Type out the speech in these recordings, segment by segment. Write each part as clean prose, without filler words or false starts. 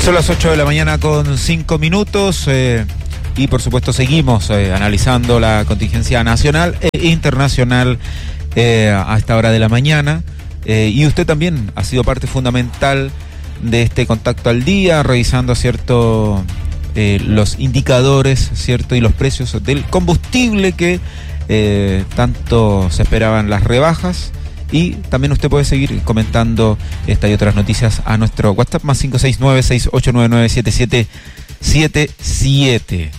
Son las 8 de la mañana con 5 minutos y por supuesto seguimos analizando la contingencia nacional e internacional a esta hora de la mañana, y usted también ha sido parte fundamental de este contacto al día, revisando los indicadores, cierto, y los precios del combustible que tanto se esperaban las rebajas. Y también usted puede seguir comentando esta y otras noticias a nuestro WhatsApp más 569-6899-7777.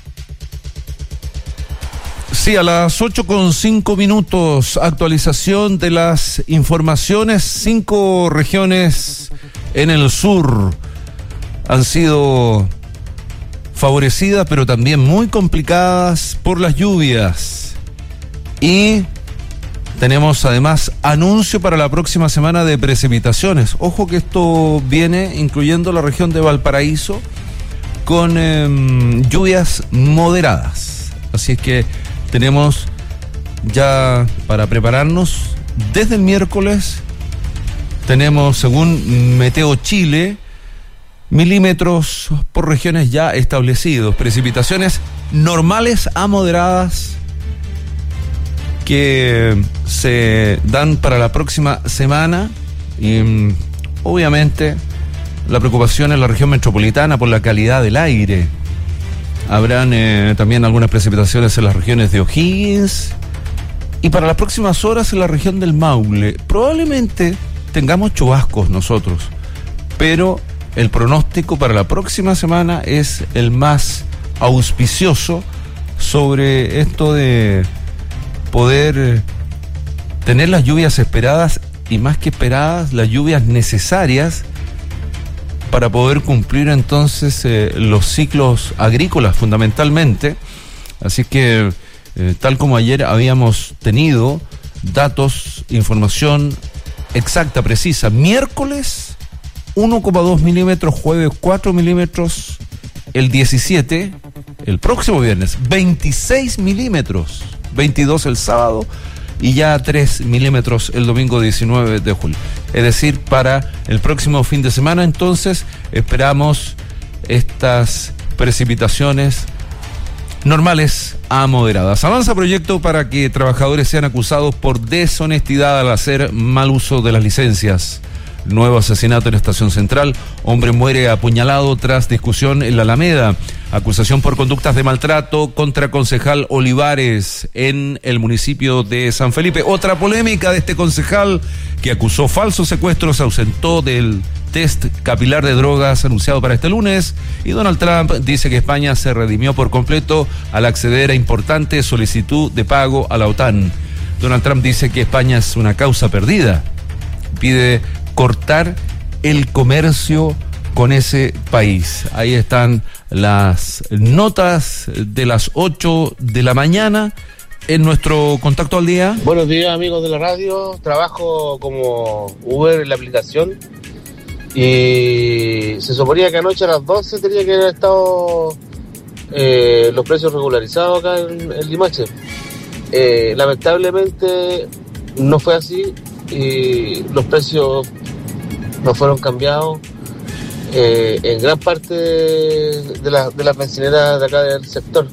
Sí, a las 8:05 minutos, actualización de las informaciones. 5 regiones en el sur han sido favorecidas, pero también muy complicadas por las lluvias. Y tenemos además anuncio para la próxima semana de precipitaciones. Ojo que esto viene incluyendo la región de Valparaíso con lluvias moderadas. Así es que tenemos ya para prepararnos desde el miércoles. Tenemos, según Meteo Chile, milímetros por regiones ya establecidos. Precipitaciones normales a moderadas que se dan para la próxima semana. Y obviamente la preocupación en la región metropolitana por la calidad del aire. Habrán también algunas precipitaciones en las regiones de O'Higgins y para las próximas horas en la región del Maule. Probablemente tengamos chubascos nosotros, pero el pronóstico para la próxima semana es el más auspicioso sobre esto de poder tener las lluvias esperadas y, más que esperadas, las lluvias necesarias para poder cumplir entonces los ciclos agrícolas fundamentalmente. Así que tal como ayer habíamos tenido datos, información exacta, precisa, miércoles 1,2 milímetros, jueves 4 milímetros, el 17, el próximo viernes 26 milímetros, 22 el sábado y ya 3 milímetros el domingo 19 de julio. Es decir, para el próximo fin de semana entonces esperamos estas precipitaciones normales a moderadas. Avanza proyecto para que trabajadores sean acusados por deshonestidad al hacer mal uso de las licencias. Nuevo asesinato en Estación Central. Hombre muere apuñalado tras discusión en la Alameda. Acusación por conductas de maltrato contra concejal Olivares en el municipio de San Felipe. Otra polémica de este concejal que acusó falsos secuestros, se ausentó del test capilar de drogas anunciado para este lunes. Y Donald Trump dice que España se redimió por completo al acceder a importante solicitud de pago a la OTAN. Donald Trump dice que España es una causa perdida. Pide cortar el comercio con ese país. Ahí están las notas de las 8 de la mañana en nuestro contacto al día. Buenos días, amigos de la radio. Trabajo como Uber en la aplicación y se suponía que anoche a las 12 tenía que haber estado los precios regularizados acá en Limache. Lamentablemente no fue así y los precios no fueron cambiados en gran parte de las bencineras de acá del sector.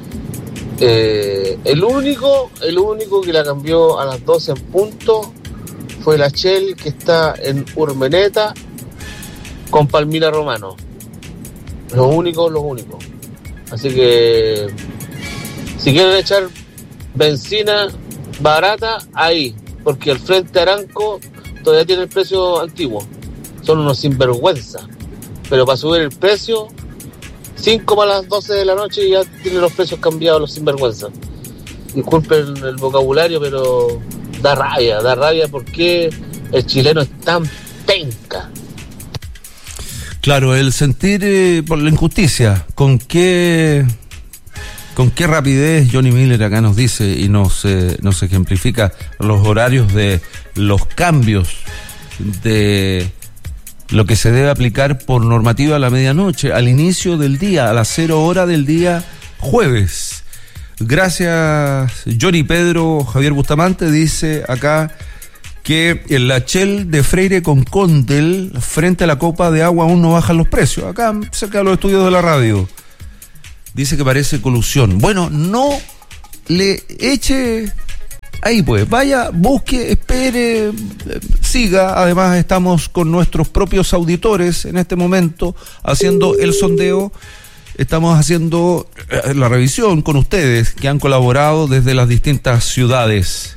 El único que la cambió a las 12 en punto fue la Shell, que está en Urmeneta con Palmira Romano. Los únicos. Así que si quieren echar benzina barata, ahí, porque el Frente Aranco todavía tiene el precio antiguo. Son unos sinvergüenza. Pero para subir el precio, 5 para las 12 de la noche y ya tienen los precios cambiados los sinvergüenza. Disculpen el vocabulario, pero da rabia porque el chileno es tan penca. Claro, el sentir por la injusticia. ¿Con qué rapidez Johnny Miller acá nos dice y nos ejemplifica los horarios de los cambios de lo que se debe aplicar por normativa a la medianoche, al inicio del día, a las 0 horas del día jueves? Gracias, Johnny. Pedro Javier Bustamante dice acá que en la Shell de Freire con Condel, frente a la copa de agua, aún no bajan los precios. Acá, cerca de los estudios de la radio. Dice que parece colusión. Bueno, no le eche ahí, pues. Vaya, busque, espere, siga. Además, estamos con nuestros propios auditores en este momento haciendo el sondeo. Estamos haciendo la revisión con ustedes que han colaborado desde las distintas ciudades.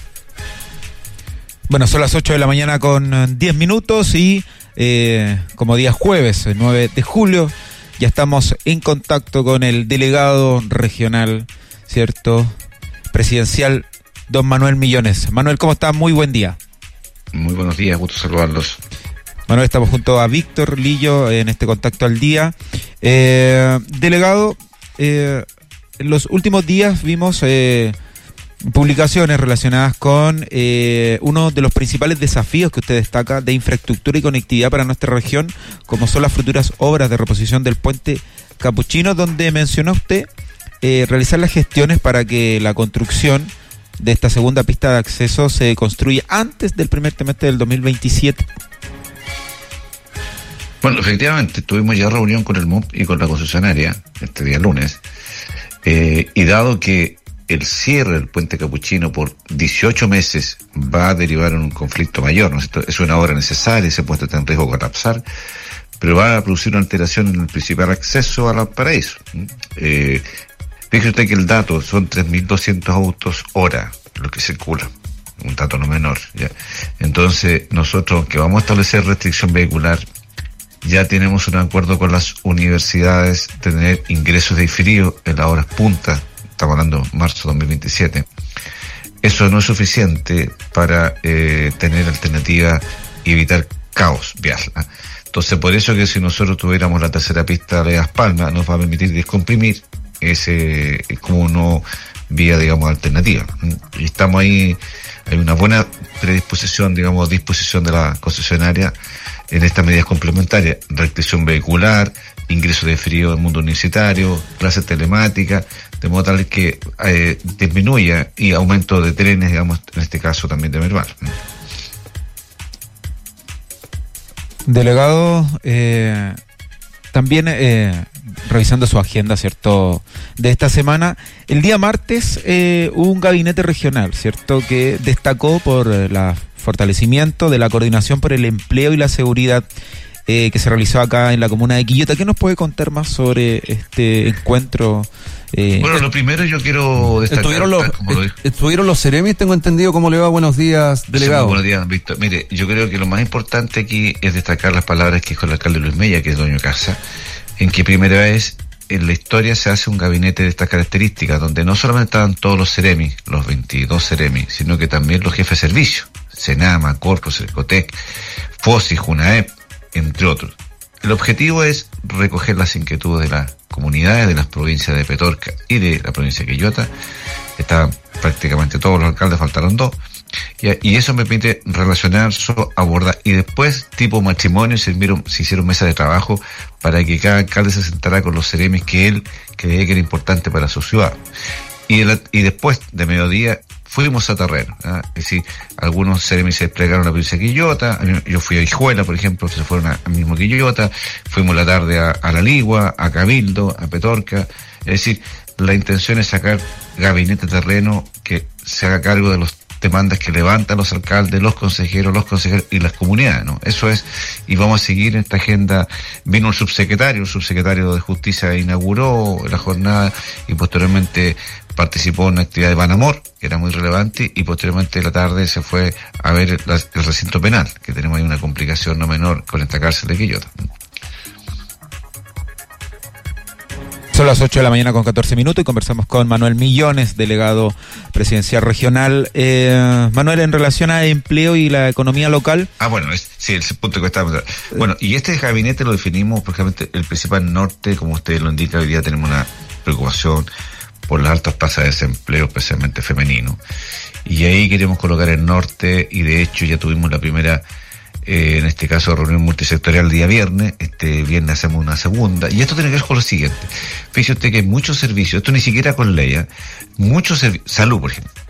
Bueno, son las 8 de la mañana con 10 minutos y como día jueves, 9 de julio, ya estamos en contacto con el delegado regional, ¿cierto? Presidencial, don Manuel Millones. Manuel, ¿cómo está? Muy buen día. Muy buenos días, gusto saludarlos. Manuel, estamos junto a Víctor Lillo en este contacto al día. Delegado, en los últimos días vimos publicaciones relacionadas con uno de los principales desafíos que usted destaca de infraestructura y conectividad para nuestra región, como son las futuras obras de reposición del puente Capuchino, donde mencionó usted realizar las gestiones para que la construcción de esta segunda pista de acceso se construya antes del primer trimestre del 2027. Bueno, efectivamente, tuvimos ya reunión con el MUP y con la concesionaria este día lunes, y dado que el cierre del puente Capuchino por 18 meses va a derivar en un conflicto mayor, ¿no es cierto? Es una obra necesaria, ese puente está en riesgo de colapsar, pero va a producir una alteración en el principal acceso a Valparaíso. Fíjese usted que el dato son 3.200 autos hora los que circulan, un dato no menor, ¿ya? Entonces, nosotros que vamos a establecer restricción vehicular, ya tenemos un acuerdo con las universidades de tener ingresos diferidos en las horas punta, estamos hablando de marzo de 2027. Eso no es suficiente para tener alternativa y evitar caos vial, ¿eh? Entonces, por eso que si nosotros tuviéramos la tercera pista de Las Palmas, nos va a permitir descomprimir ese como no vía, digamos, alternativa. Y estamos ahí, hay una buena predisposición, digamos, disposición de la concesionaria en estas medidas complementarias: restricción vehicular, ingreso de frío del mundo universitario, clases telemáticas, de modo tal que disminuya, y aumento de trenes, digamos, en este caso también de Merval. Delegado, también revisando su agenda, ¿cierto?, de esta semana, el día martes hubo un gabinete regional, ¿cierto?, que destacó por el fortalecimiento de la coordinación por el empleo y la seguridad que se realizó acá en la comuna de Quillota. ¿Qué nos puede contar más sobre este encuentro? Bueno, lo primero yo quiero destacar... Estuvieron los Ceremis, tengo entendido. ¿Cómo le va? Buenos días, delegado. Sí, buenos días, Víctor. Mire, yo creo que lo más importante aquí es destacar las palabras que dijo el alcalde Luis Mella, que es dueño de casa, en que primera vez en la historia se hace un gabinete de estas características, donde no solamente estaban todos los Ceremis, los 22 Ceremis, sino que también los jefes de servicio, Senama, Corpo, Cercotec, FOSI, Junaep, entre otros. El objetivo es recoger las inquietudes de las comunidades de las provincias de Petorca y de la provincia de Quillota. Estaban prácticamente todos los alcaldes, faltaron 2. Y eso me permite relacionar, abordar, y después, tipo matrimonio, se hicieron mesas de trabajo para que cada alcalde se sentara con los ceremis que él creía que era importante para su ciudad. Y después, de mediodía, fuimos a terreno, ¿eh? Es decir, algunos ceremis se desplegaron a la provincia de Quillota, yo fui a Hijuela, por ejemplo, se fueron a mismo Quillota, fuimos la tarde a La Ligua, a Cabildo, a Petorca. Es decir, la intención es sacar gabinete terreno que se haga cargo de los demandas que levantan los alcaldes, los consejeros y las comunidades, ¿no? Eso es, y vamos a seguir en esta agenda. Vino el subsecretario de Justicia inauguró la jornada y posteriormente participó en una actividad de Banamor, que era muy relevante, y posteriormente en la tarde se fue a ver el recinto penal, que tenemos ahí una complicación no menor con esta cárcel de Quillota. Son las 8 de la mañana con 14 minutos y conversamos con Manuel Millones, delegado presidencial regional. Manuel, en relación a empleo y la economía local. Bueno, sí, el punto que estábamos. Bueno, y este gabinete lo definimos, por ejemplo, el principal norte, como usted lo indica, hoy día tenemos una preocupación por las altas tasas de desempleo, especialmente femenino. Y ahí queremos colocar el norte, y de hecho ya tuvimos la primera, en este caso, reunión multisectorial el día viernes. Este viernes hacemos una segunda, y esto tiene que ver con lo siguiente. Fíjese usted que hay muchos servicios, esto ni siquiera con ley, muchos servicios, salud, por ejemplo.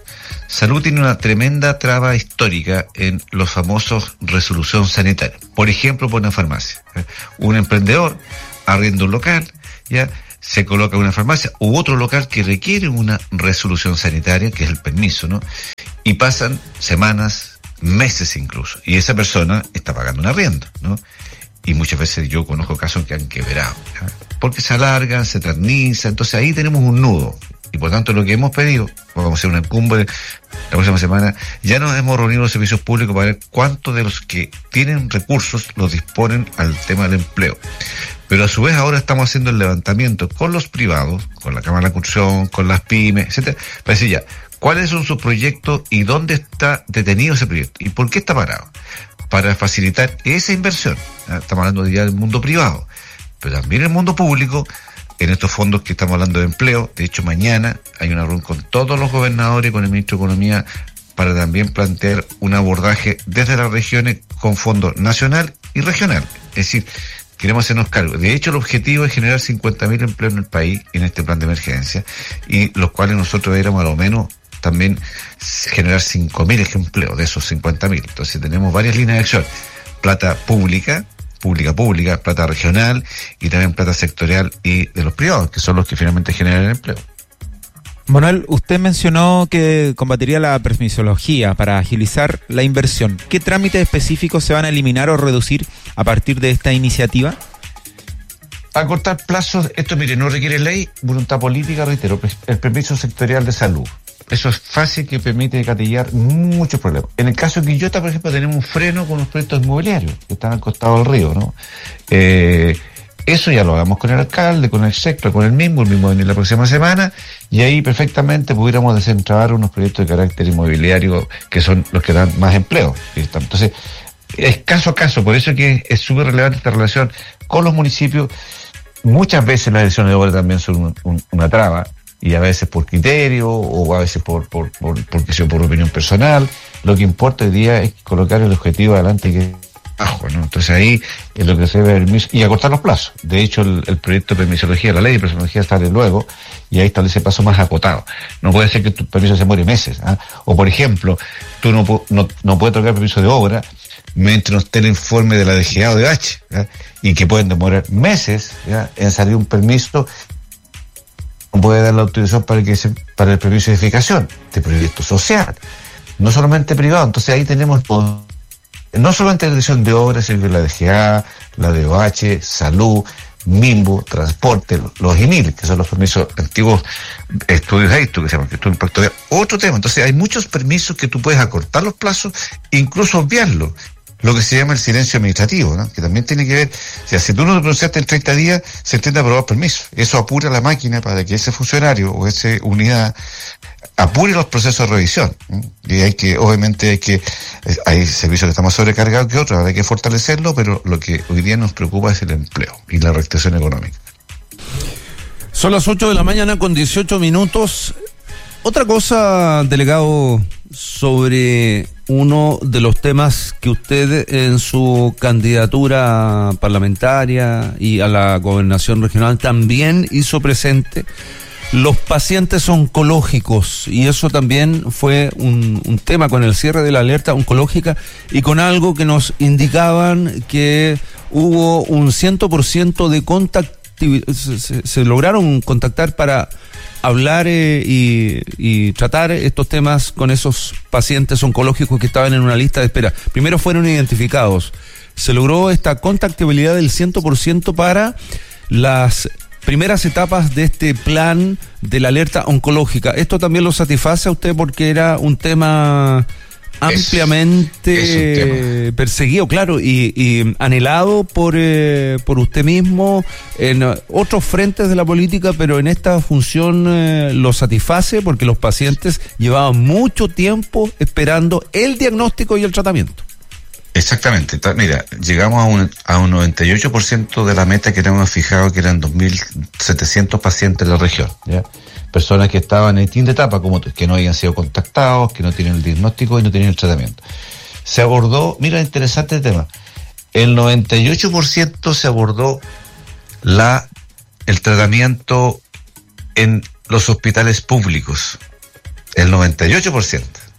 Salud tiene una tremenda traba histórica en los famosos resolución sanitaria. Por ejemplo, por una farmacia. Un emprendedor arrienda un local, ya se coloca una farmacia u otro local que requiere una resolución sanitaria, que es el permiso, ¿no? Y pasan semanas, meses incluso, y esa persona está pagando un arriendo, ¿no? Y muchas veces yo conozco casos que han quebrado, ¿ya? Porque se alargan, se eterniza, entonces ahí tenemos un nudo. Y por tanto lo que hemos pedido, vamos a hacer una cumbre la próxima semana, ya nos hemos reunido los servicios públicos para ver cuántos de los que tienen recursos los disponen al tema del empleo. Pero a su vez ahora estamos haciendo el levantamiento con los privados, con la Cámara de la Construcción, con las pymes, etcétera, para decir ya, ¿cuáles son sus proyectos y dónde está detenido ese proyecto? ¿Y por qué está parado? Para facilitar esa inversión. Estamos hablando ya del mundo privado, pero también el mundo público, en estos fondos que estamos hablando de empleo. De hecho, mañana hay una reunión con todos los gobernadores, con el ministro de Economía, para también plantear un abordaje desde las regiones con fondo nacional y regional. Es decir, queremos hacernos cargo. De hecho, el objetivo es generar 50.000 empleos en el país en este plan de emergencia, y los cuales nosotros éramos a lo menos también generar 5.000 empleos de esos 50.000. Entonces tenemos varias líneas de acción. Plata pública, plata regional y también plata sectorial y de los privados, que son los que finalmente generan el empleo. Manuel, usted mencionó que combatiría la permisología para agilizar la inversión. ¿Qué trámites específicos se van a eliminar o reducir a partir de esta iniciativa? Acortar plazos, esto mire, no requiere ley, voluntad política, reitero, el permiso sectorial de salud. Eso es fácil, que permite gatillar muchos problemas. En el caso de Quillota, por ejemplo, tenemos un freno con los proyectos inmobiliarios que están al costado del río, ¿no? Eso ya lo hagamos con el alcalde, con el sector, con el mismo va a venir la próxima semana, y ahí perfectamente pudiéramos desentrabar unos proyectos de carácter inmobiliario que son los que dan más empleo. Entonces, es caso a caso, por eso que es súper relevante esta relación con los municipios. Muchas veces las decisiones de obra también son una traba, y a veces por criterio, o a veces por opinión personal. Lo que importa hoy día es colocar el objetivo adelante, que es bajo, ¿no? Entonces ahí es lo que se debe permiso, y acortar los plazos. De hecho, el proyecto de permisología, la ley de permisología sale luego, y ahí establece plazos más acotados. No puede ser que tu permiso se muere meses, ¿ah? O por ejemplo, tú no puedes otorgar permiso de obra mientras no esté el informe de la DGA o de H, ¿ya? Y que pueden demorar meses, ¿ya?, en salir un permiso. No puede dar la autorización para el permiso de edificación de proyecto social, no solamente privado. Entonces ahí tenemos todo, no solamente la dirección de obras, sino la DGA, la DOH, salud, MIMBU, transporte, los INIL, que son los permisos antiguos, estudios AITU, que se llaman, que estudios de impacto de otro tema. Entonces hay muchos permisos que tú puedes acortar los plazos, incluso obviarlos. Lo que se llama el silencio administrativo, ¿no? Que también tiene que ver, o sea, si tú no te pronunciaste en 30 días, se intenta aprobar permiso. Eso apura la máquina para que ese funcionario o esa unidad apure los procesos de revisión. Y obviamente hay servicios que están más sobrecargados que otros, hay que fortalecerlo, pero lo que hoy día nos preocupa es el empleo y la reactivación económica. Son las 8 de la mañana con 18 minutos. Otra cosa, delegado, sobre uno de los temas que usted en su candidatura parlamentaria y a la gobernación regional también hizo presente, los pacientes oncológicos, y eso también fue un tema con el cierre de la alerta oncológica y con algo que nos indicaban que hubo un 100% de contactividad, se lograron contactar para hablar y tratar estos temas con esos pacientes oncológicos que estaban en una lista de espera. Primero fueron identificados. Se logró esta contactabilidad del 100% para las primeras etapas de este plan de la alerta oncológica. ¿Esto también lo satisface a usted porque era un tema ampliamente perseguido, claro, y anhelado por usted mismo en otros frentes de la política, pero en esta función lo satisface porque los pacientes llevaban mucho tiempo esperando el diagnóstico y el tratamiento? Exactamente. Mira, llegamos a un 98% de la meta que teníamos fijado, que eran 2.700 pacientes en la región, ¿ya? Personas que estaban en distintas etapas, como que no habían sido contactados, que no tienen el diagnóstico y no tienen el tratamiento. Se abordó, mira, interesante el tema, el 98% se abordó el tratamiento en los hospitales públicos, el 98%.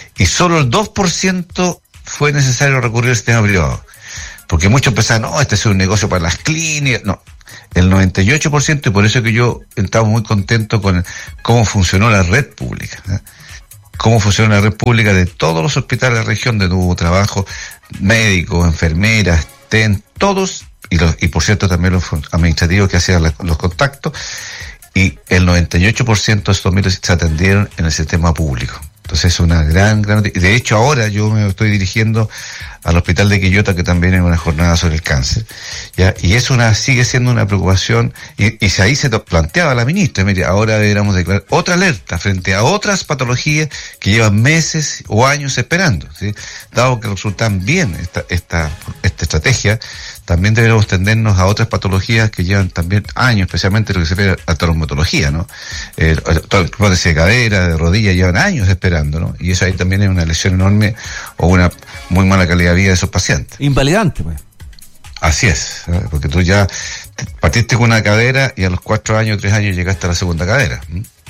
y solo el 2% fue necesario recurrir al sistema privado. Porque muchos pensaban, no, este es un negocio para las clínicas. No, el 98%, y por eso que yo estaba muy contento con cómo funcionó la red pública, ¿eh? Cómo funciona la red pública de todos los hospitales de la región, donde hubo trabajo, médicos, enfermeras, todos, y por cierto también los administrativos que hacían los contactos, y el 98% de estos mitos se atendieron en el sistema público. Entonces es una gran... De hecho, ahora yo me estoy dirigiendo al hospital de Quillota, que también es una jornada sobre el cáncer, ¿ya? Y sigue siendo una preocupación, y ahí se planteaba la ministra, mire, ahora deberíamos declarar otra alerta frente a otras patologías que llevan meses o años esperando, ¿sí? Dado que resultan bien esta estrategia, también deberíamos tendernos a otras patologías que llevan también años, especialmente lo que se refiere a traumatología, ¿no? Prótesis de cadera, de rodilla, llevan años esperando, ¿no? Y eso ahí también es una lesión enorme o una muy mala calidad de vida de esos pacientes. Invalidante, pues. Así es, ¿sabes? Porque tú ya partiste con una cadera y a los 4 años, 3 años llegaste a la segunda cadera.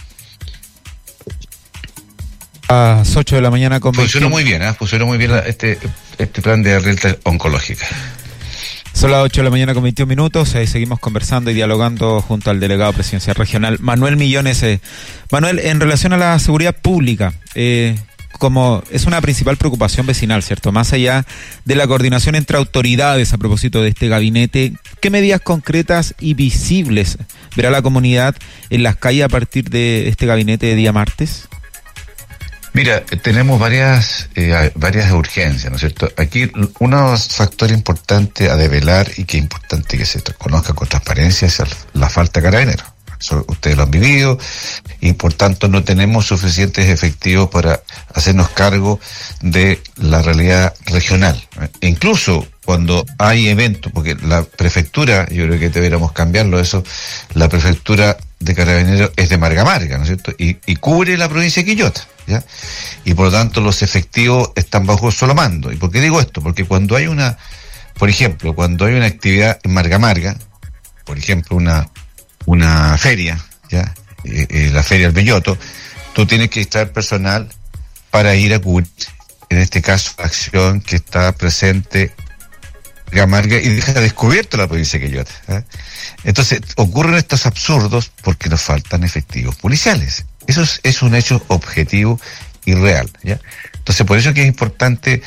A las 8 de la mañana con funcionó muy bien este plan de alerta oncológica. Son las 8 de la mañana con 21 minutos. Seguimos conversando y dialogando junto al delegado presidencial regional, Manuel Millones. Manuel, en relación a la seguridad pública, como es una principal preocupación vecinal, ¿cierto? Más allá de la coordinación entre autoridades a propósito de este gabinete, ¿qué medidas concretas y visibles verá la comunidad en las calles a partir de este gabinete de día martes? Mira, tenemos varias urgencias, ¿no es cierto? Aquí un factor importante a develar y que es importante que se conozca con transparencia es la falta de carabineros. Eso ustedes lo han vivido y por tanto no tenemos suficientes efectivos para hacernos cargo de la realidad regional. Incluso cuando hay eventos, porque la prefectura, yo creo que deberíamos cambiarlo eso, la prefectura de Carabineros es de Marga Marga, ¿no es cierto? Y cubre la provincia de Quillota, ¿ya? Y por lo tanto los efectivos están bajo solo mando. ¿Y por qué digo esto? Porque cuando hay por ejemplo, cuando hay una actividad en Marga Marga, por ejemplo, una feria, ¿ya? La feria del Belloto, tú tienes que estar personal para ir a cubrir, en este caso, la acción que está presente Marga y deja descubierto la provincia de Quillota, ¿eh? Entonces ocurren estos absurdos porque nos faltan efectivos policiales. Eso es un hecho objetivo y real, ¿ya? Entonces por eso que es importante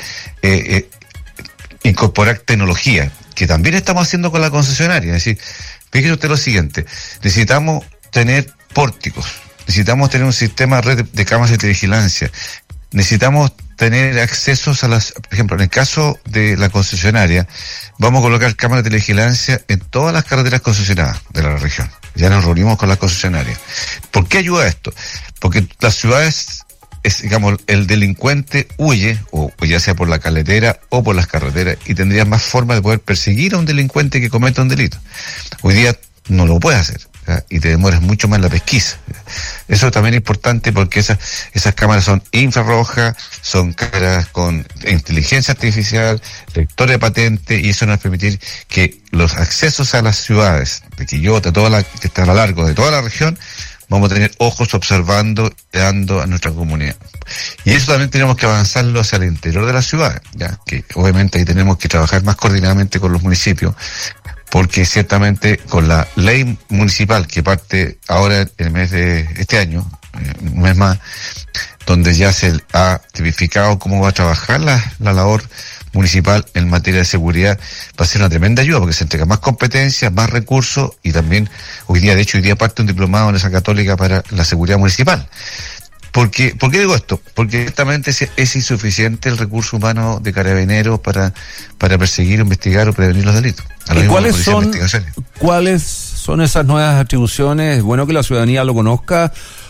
incorporar tecnología, que también estamos haciendo con la concesionaria. Es decir, fíjese usted lo siguiente, necesitamos tener pórticos, necesitamos tener un sistema red de cámaras de televigilancia, necesitamos tener accesos por ejemplo, en el caso de la concesionaria, vamos a colocar cámaras de televigilancia en todas las carreteras concesionadas de la región. Ya nos reunimos con las concesionarias. ¿Por qué ayuda esto? Porque las ciudades, digamos, el delincuente huye, o ya sea por la carretera o por las carreteras, y tendría más forma de poder perseguir a un delincuente que cometa un delito. Hoy día no lo puede hacer, ¿ya? Y te demoras mucho más en la pesquisa. Eso también es importante porque esas cámaras son infrarrojas, son cámaras con inteligencia artificial, lector de patente, y eso nos va a permitir que los accesos a las ciudades de Quillota, que están a lo largo de toda la región, vamos a tener ojos observando, dando a nuestra comunidad. Y eso también tenemos que avanzarlo hacia el interior de la ciudad, ya que obviamente ahí tenemos que trabajar más coordinadamente con los municipios, porque ciertamente con la ley municipal que parte ahora en el mes de este año, un mes más, donde ya se ha tipificado cómo va a trabajar la labor municipal en materia de seguridad, va a ser una tremenda ayuda porque se entrega más competencias, más recursos, y también hoy día parte un diplomado en esa católica para la seguridad municipal. ¿Por qué digo esto? Porque ciertamente es insuficiente el recurso humano de Carabineros para perseguir, investigar o prevenir los delitos. ¿Y cuáles son esas nuevas atribuciones? Es bueno que la ciudadanía lo conozca,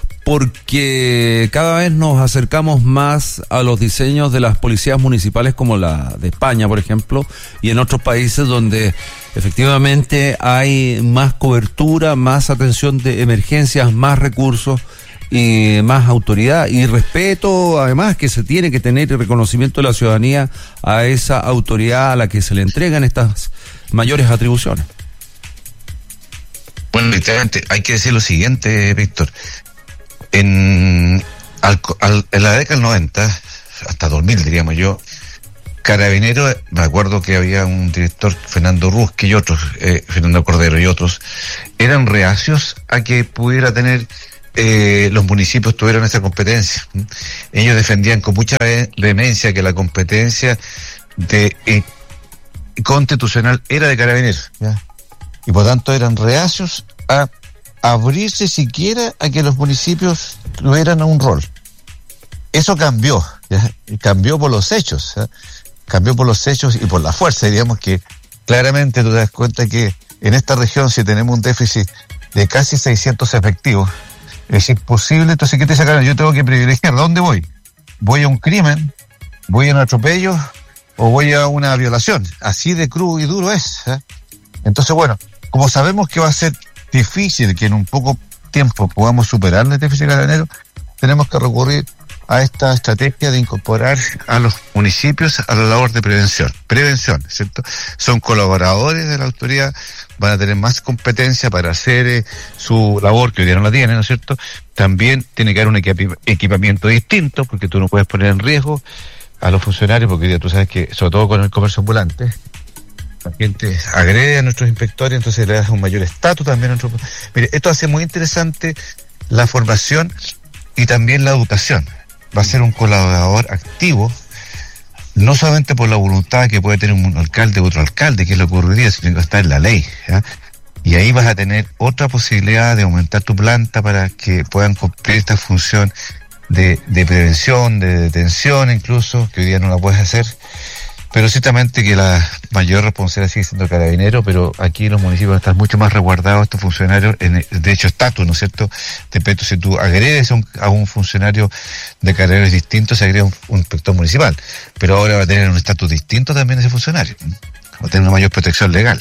porque cada vez nos acercamos más a los diseños de las policías municipales como la de España, por ejemplo, y en otros países donde efectivamente hay más cobertura, más atención de emergencias, más recursos y más autoridad y respeto, además, que se tiene que tener, el reconocimiento de la ciudadanía a esa autoridad a la que se le entregan estas mayores atribuciones. Bueno, literalmente hay que decir lo siguiente, Víctor. En la década del 90, hasta 2000 diríamos yo, Carabineros, me acuerdo que había un director, Fernando Rusque y otros, Fernando Cordero y otros, eran reacios a que pudiera tener, los municipios tuvieran esa competencia. Ellos defendían con mucha vehemencia que la competencia constitucional era de Carabineros, ¿ya? Y por tanto eran reacios a abrirse siquiera a que los municipios tuvieran un rol. Eso cambió, ¿ya? Y cambió por los hechos, ¿ya? Cambió por los hechos y por la fuerza, diríamos que claramente tú te das cuenta que en esta región, si tenemos un déficit de casi 600 efectivos, es imposible. Entonces, ¿qué te sacan? Yo tengo que privilegiar. ¿Dónde voy? ¿Voy a un crimen? ¿Voy a un atropello? ¿O voy a una violación? Así de crudo y duro es, ¿eh? Entonces, bueno, como sabemos que va a ser difícil que en un poco tiempo podamos superar el déficit Carabineros, tenemos que recurrir a esta estrategia de incorporar a los municipios a la labor de prevención, ¿cierto? Son colaboradores de la autoridad, van a tener más competencia para hacer su labor, que hoy día no la tienen, ¿no es cierto? También tiene que haber un equipamiento distinto, porque tú no puedes poner en riesgo a los funcionarios, porque hoy día tú sabes que, sobre todo con el comercio ambulante, la gente agrede a nuestros inspectores, entonces le das un mayor estatus también a nuestros... Mire, esto hace muy interesante la formación y también la educación. Va a ser un colaborador activo, no solamente por la voluntad que puede tener un alcalde u otro alcalde, que es lo que ocurriría, sino que está en la ley, ¿ya? Y ahí vas a tener otra posibilidad de aumentar tu planta para que puedan cumplir esta función de prevención, de detención incluso, que hoy día no la puedes hacer. Pero ciertamente que la mayor responsabilidad sigue siendo Carabineros, pero aquí en los municipios están mucho más resguardados estos funcionarios, de hecho estatus, ¿no es cierto? De repente, si tú agredes a un funcionario de Carabineros distinto, se agrega un inspector municipal, pero ahora va a tener un estatus distinto también ese funcionario, va a tener una mayor protección legal.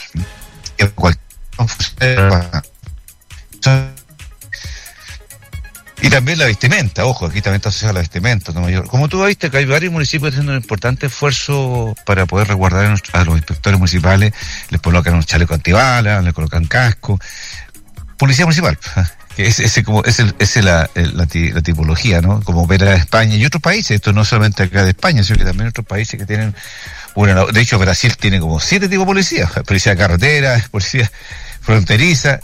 Y también la vestimenta, ojo, aquí también está asociada la vestimenta, ¿no? Como tú viste, que hay varios municipios haciendo un importante esfuerzo para poder resguardar a los inspectores municipales, les colocan un chaleco antibalas, les colocan casco. Policía municipal, que es la tipología, ¿no? Como ver a España y otros países, esto no solamente acá de España, sino que también otros países que tienen de hecho Brasil tiene como 7 tipos de policía: policía de carretera, policía fronteriza.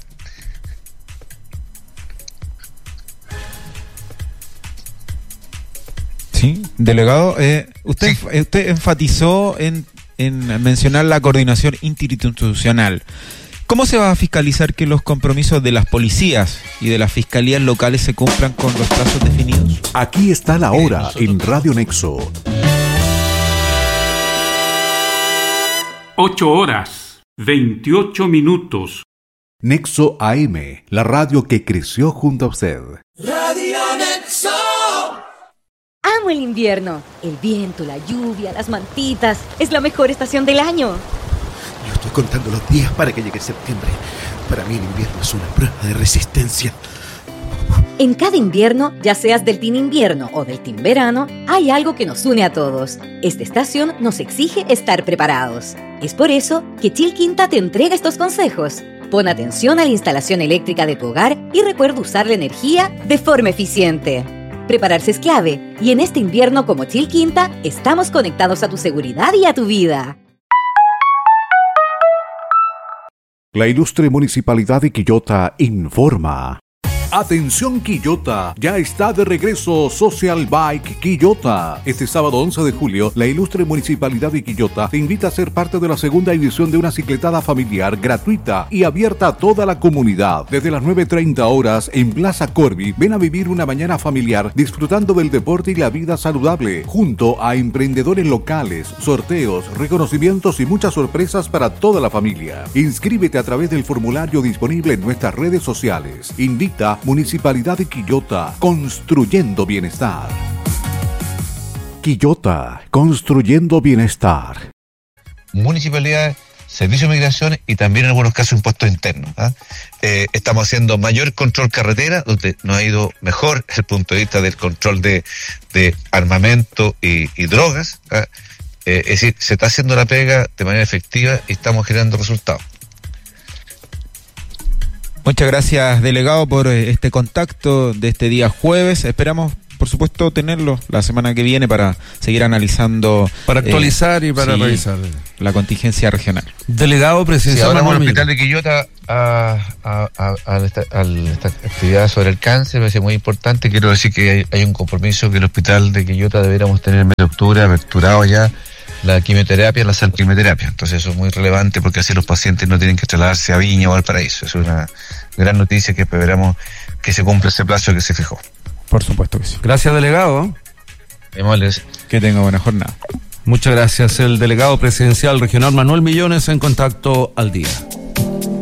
Sí, delegado, usted enfatizó en mencionar la coordinación interinstitucional. ¿Cómo se va a fiscalizar que los compromisos de las policías y de las fiscalías locales se cumplan con los plazos definidos? Aquí está la hora en Radio Nexo. 8:28. Nexo AM, la radio que creció junto a usted. Radio Nexo. Amo el invierno. El viento, la lluvia, las mantitas. Es la mejor estación del año. Yo estoy contando los días para que llegue septiembre. Para mí el invierno es una prueba de resistencia. En cada invierno, ya seas del team invierno o del team verano, hay algo que nos une a todos. Esta estación nos exige estar preparados. Es por eso que Chilquinta te entrega estos consejos. Pon atención a la instalación eléctrica de tu hogar y recuerda usar la energía de forma eficiente. Prepararse es clave, y en este invierno como Chilquinta, estamos conectados a tu seguridad y a tu vida. La ilustre Municipalidad de Quillota informa. Atención Quillota, ya está de regreso Social Bike Quillota. Este sábado 11 de julio, la ilustre Municipalidad de Quillota te invita a ser parte de la segunda edición de una cicletada familiar gratuita y abierta a toda la comunidad. Desde las 9:30 horas en Plaza Corby, ven a vivir una mañana familiar disfrutando del deporte y la vida saludable, junto a emprendedores locales, sorteos, reconocimientos y muchas sorpresas para toda la familia. Inscríbete a través del formulario disponible en nuestras redes sociales. Invita Municipalidad de Quillota, construyendo bienestar. Quillota, construyendo bienestar. Municipalidad, Servicio de Migración y también en algunos casos impuestos internos, ¿eh? Estamos haciendo mayor control carretera, donde nos ha ido mejor desde el punto de vista del control de armamento y drogas, ¿eh? Es decir, se está haciendo la pega de manera efectiva y estamos generando resultados. Muchas gracias, delegado, por este contacto de este día jueves. Esperamos por supuesto, tenerlo la semana que viene para seguir analizando. Para actualizar y para revisar. La contingencia regional. Delegado presidencial. Sí, ahora con el hospital de Quillota a esta actividad sobre el cáncer, me parece muy importante. Quiero decir que hay un compromiso que el hospital de Quillota deberíamos tener en mes de octubre aperturado ya la quimioterapia, la salquimioterapia. Entonces eso es muy relevante porque así los pacientes no tienen que trasladarse a Viña o Valparaíso. Es una gran noticia que esperamos que se cumpla ese plazo que se fijó. Por supuesto que sí. Gracias, delegado. Que tenga buena jornada. Muchas gracias. El delegado presidencial regional Manuel Millones en Contacto al Día.